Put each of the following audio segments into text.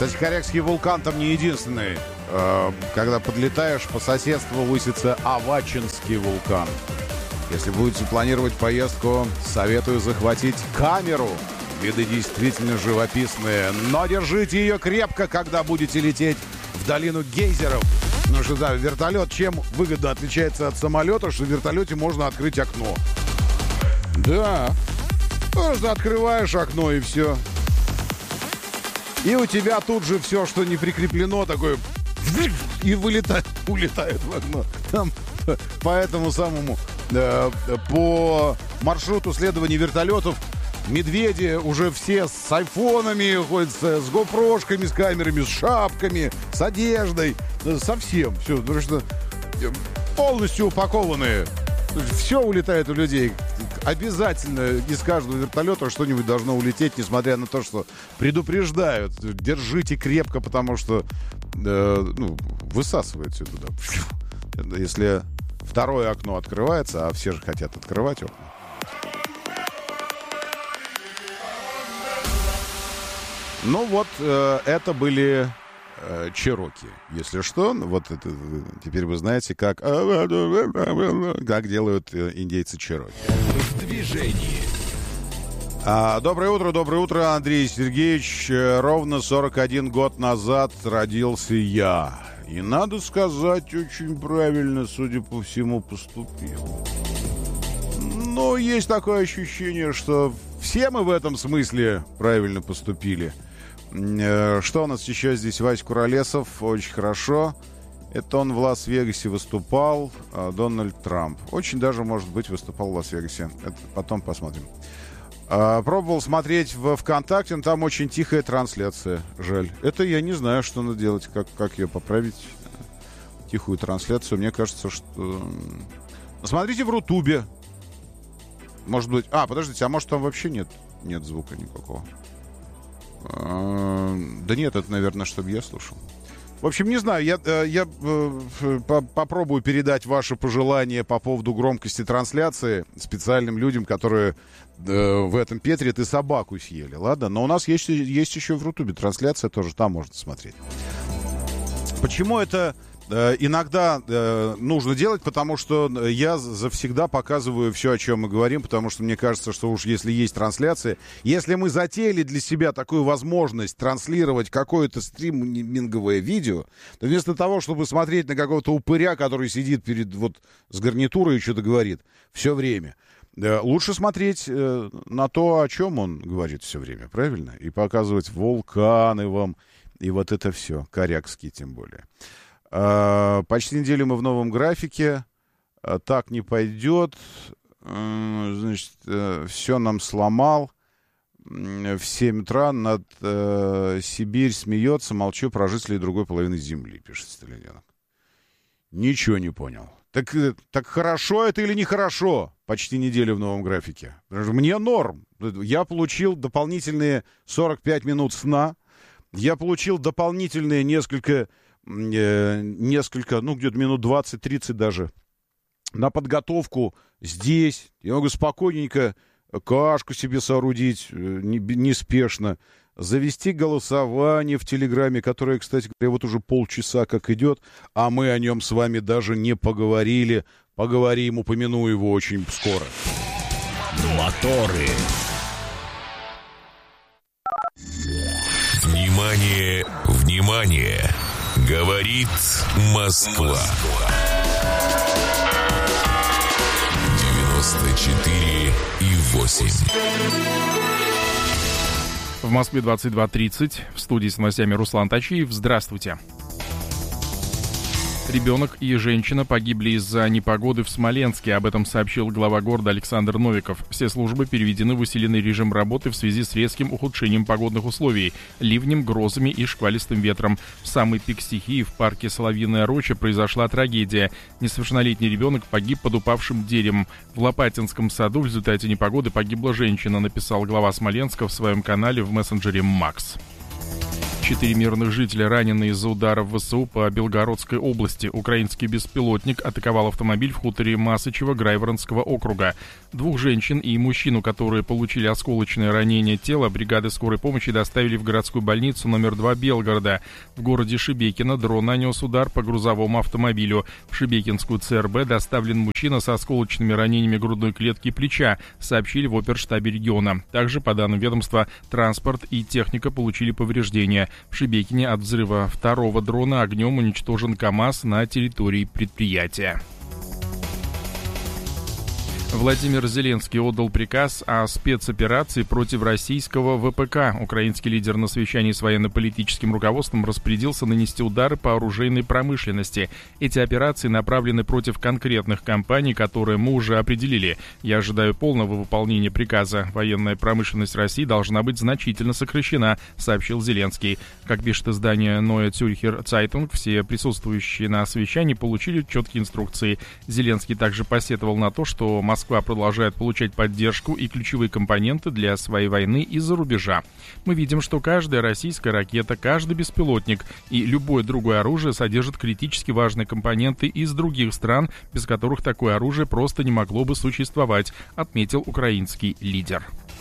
Кстати, Корякский вулкан там не единственный. Когда подлетаешь, по соседству высится Авачинский вулкан. Если будете планировать поездку, советую захватить камеру. Виды действительно живописные. Но держите ее крепко, когда будете лететь в долину гейзеров. Ну что, да, вертолет чем выгодно отличается от самолета, что в вертолете можно открыть окно. Да, просто открываешь окно и все. И у тебя тут же все, что не прикреплено, такое... И улетает в окно. Там по этому самому... по маршруту следования вертолетов медведи уже все с айфонами ходят, с гоупрошками, с камерами, с шапками, с одеждой. Совсем все, потому что полностью упакованные. Все улетает у людей. Обязательно из каждого вертолета что-нибудь должно улететь, несмотря на то, что предупреждают. Держите крепко, потому что высасывает все туда. Если второе окно открывается, а все же хотят открывать окна. Ну вот, это были чероки. Если что, вот это, теперь вы знаете, как делают индейцы чероки. В движении. Доброе утро, Андрей Сергеевич. Ровно 41 год назад родился я. И, надо сказать, очень правильно, судя по всему, поступил. Но есть такое ощущение, что все мы в этом смысле правильно поступили. Что у нас еще здесь? Вася Куролесов, очень хорошо. Это он в Лас-Вегасе выступал. Дональд Трамп. Очень даже, может быть, выступал в Лас-Вегасе. Это потом посмотрим. Пробовал смотреть в ВКонтакте, но там очень тихая трансляция. Жаль. Это я не знаю, что надо делать, как ее поправить. Тихую трансляцию. Мне кажется, что... Смотрите в Рутубе. Может быть... подождите, а может там вообще нет звука никакого? Да нет, это, наверное, чтобы я слушал. В общем, не знаю, я попробую передать ваши пожелания по поводу громкости трансляции специальным людям, которые в этом Петре ты собаку съели, ладно? Но у нас есть еще в Рутубе трансляция, тоже там можно смотреть. Почему это иногда нужно делать? Потому что я завсегда показываю все, о чем мы говорим, потому что мне кажется, что уж если есть трансляция, если мы затеяли для себя такую возможность транслировать какое-то стриминговое видео, то вместо того, чтобы смотреть на какого-то упыря, который сидит с гарнитурой и что-то говорит все время, лучше смотреть на то, о чем он говорит все время, правильно? И показывать вулканы вам, и вот это все, корякские тем более. Почти неделю мы в новом графике. Так не пойдет. Значит, все нам сломал. В 7 утра над Сибирь смеется. Молчу про жителей другой половины земли, пишет Сталиненок. Ничего не понял. Так хорошо это или нехорошо? Почти неделю в новом графике. Мне норм. Я получил дополнительные 45 минут сна. Я получил дополнительные несколько, где-то минут 20-30 даже, на подготовку здесь. Я могу спокойненько кашку себе соорудить, неспешно, завести голосование в Телеграме, которое, кстати говоря, вот уже полчаса как идет, а мы о нем с вами даже не поговорили. Поговорим, упомяну его очень скоро. Моторы. Внимание, внимание! Говорит Москва. 94,8. В Москве 22:30. В студии с новостями Руслан Тачиев. Здравствуйте. Ребенок и женщина погибли из-за непогоды в Смоленске. Об этом сообщил глава города Александр Новиков. Все службы переведены в усиленный режим работы в связи с резким ухудшением погодных условий, ливнем, грозами и шквалистым ветром. В самый пик стихии в парке Соловьиная Роща произошла трагедия. Несовершеннолетний ребенок погиб под упавшим деревом. В Лопатинском саду в результате непогоды погибла женщина, написал глава Смоленска в своем канале в мессенджере «Макс». 4 мирных жителя ранены из-за ударов ВСУ по Белгородской области. Украинский беспилотник атаковал автомобиль в хуторе Масычево Грайворонского округа. 2 женщин и мужчину, которые получили осколочное ранение тела, бригады скорой помощи доставили в городскую больницу номер 2 Белгорода. В городе Шебекино дрон нанес удар по грузовому автомобилю. В Шебекинскую ЦРБ доставлен мужчина с осколочными ранениями грудной клетки и плеча, сообщили в оперштабе региона. Также, по данным ведомства, транспорт и техника получили повреждения. В Шебекине от взрыва 2-го дрона огнем уничтожен КАМАЗ на территории предприятия. Владимир Зеленский отдал приказ о спецоперации против российского ВПК. Украинский лидер на совещании с военно-политическим руководством распорядился нанести удары по оружейной промышленности. Эти операции направлены против конкретных компаний, которые мы уже определили. Я ожидаю полного выполнения приказа. Военная промышленность России должна быть значительно сокращена, сообщил Зеленский. Как пишет издание Neue Zürcher Zeitung, все присутствующие на совещании получили четкие инструкции. Зеленский также посетовал на то, что Москва продолжает получать поддержку и ключевые компоненты для своей войны из-за рубежа. Мы видим, что каждая российская ракета, каждый беспилотник и любое другое оружие содержит критически важные компоненты из других стран, без которых такое оружие просто не могло бы существовать, отметил украинский лидер.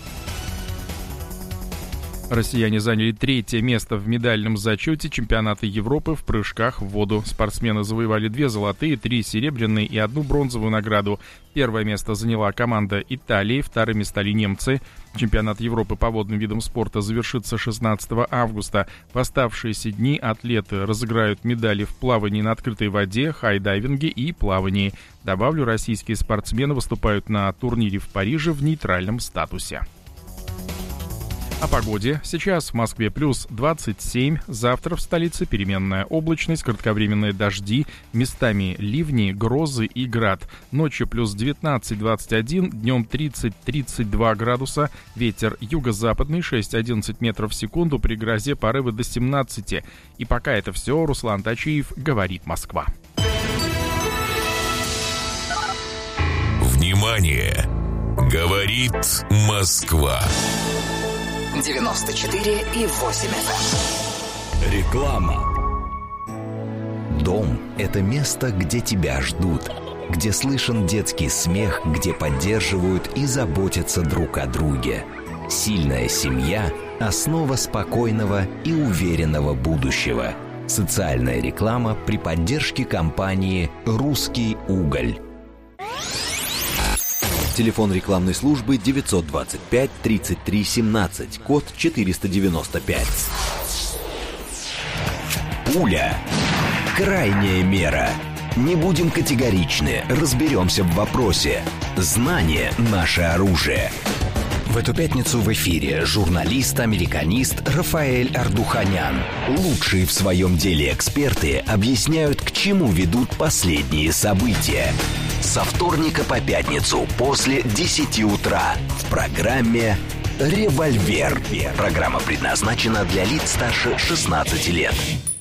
Россияне заняли 3-е место в медальном зачете чемпионата Европы в прыжках в воду. Спортсмены завоевали 2 золотые, 3 серебряные и 1 бронзовую награду. 1-е место заняла команда Италии, 2-ми стали немцы. Чемпионат Европы по водным видам спорта завершится 16 августа. В оставшиеся дни атлеты разыграют медали в плавании на открытой воде, хайдайвинге и плавании. Добавлю, российские спортсмены выступают на турнире в Париже в нейтральном статусе. О погоде. Сейчас в Москве плюс 27, завтра в столице переменная облачность, кратковременные дожди, местами ливни, грозы и град. Ночью плюс 19-21, днем 30-32 градуса, ветер юго-западный 6-11 метров в секунду, при грозе порывы до 17. И пока это все, Руслан Тачиев, говорит Москва. Внимание! Говорит Москва. 94,8 FM. Реклама. Дом – это место, где тебя ждут, где слышен детский смех, где поддерживают и заботятся друг о друге. Сильная семья – основа спокойного и уверенного будущего. Социальная реклама при поддержке компании «Русский уголь». Телефон рекламной службы 925-33-17, код 495. Пуля. Крайняя мера. Не будем категоричны, разберемся в вопросе. Знание – наше оружие. В эту пятницу в эфире журналист-американист Рафаэль Ардуханян. Лучшие в своем деле эксперты объясняют, к чему ведут последние события. Со вторника по пятницу после 10 утра в программе «Револьвер». Программа предназначена для лиц старше 16 лет.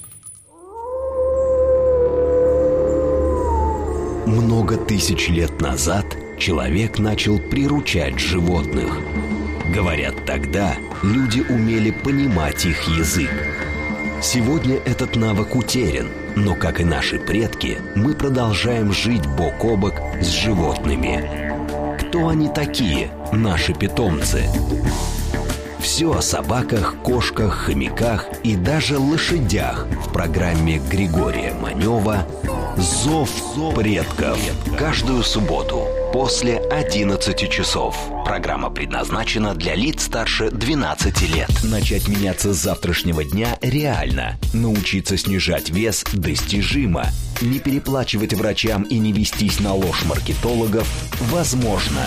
Много тысяч лет назад человек начал приручать животных. Говорят, тогда люди умели понимать их язык. Сегодня этот навык утерян, но, как и наши предки, мы продолжаем жить бок о бок с животными. Кто они такие, наши питомцы? Все о собаках, кошках, хомяках и даже лошадях в программе Григория Манева «Зов предков». Каждую субботу после 11 часов. Программа предназначена для лиц старше 12 лет. Начать меняться с завтрашнего дня реально. Научиться снижать вес достижимо. Не переплачивать врачам и не вестись на ложь маркетологов возможно.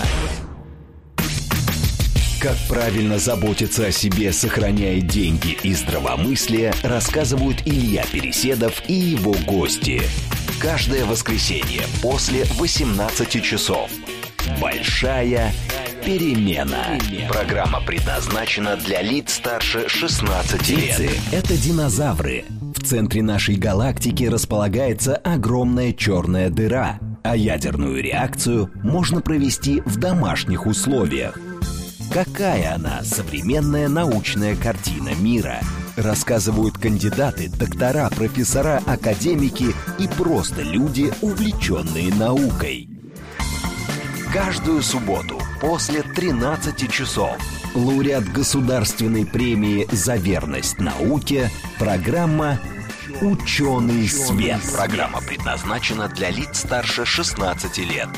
Как правильно заботиться о себе, сохраняя деньги и здравомыслие, рассказывают Илья Переседов и его гости. Каждое воскресенье после 18 часов. Большая перемена. Программа предназначена для лиц старше 16 лет. Птицы – это динозавры. В центре нашей галактики располагается огромная черная дыра, а ядерную реакцию можно провести в домашних условиях. Какая она, современная научная картина мира? рассказывают кандидаты, доктора, профессора, академики и просто люди, увлеченные наукой. Каждую субботу после 13 часов лауреат Государственной премии «За верность науке» программа «Ученый свет». Программа предназначена для лиц старше 16 лет.